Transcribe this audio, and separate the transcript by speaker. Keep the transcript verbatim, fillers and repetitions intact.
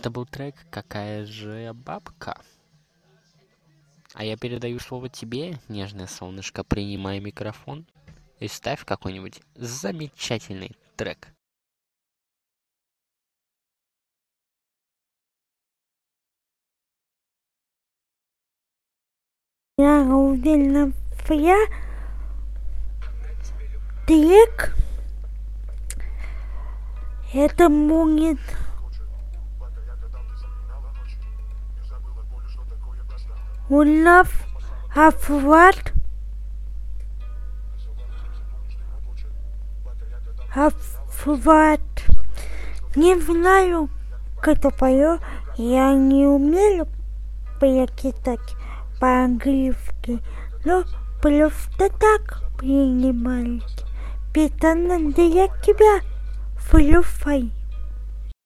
Speaker 1: Это был трек «Какая же я бабка». А я передаю слово тебе, нежное солнышко, принимай микрофон и ставь какой-нибудь замечательный трек.
Speaker 2: Я уверена, я трек это будет Улов Афват Афват. Не знаю, кто поет, я не умею прочитать по-английски, но просто так принимать. Питание для тебя, флюфай.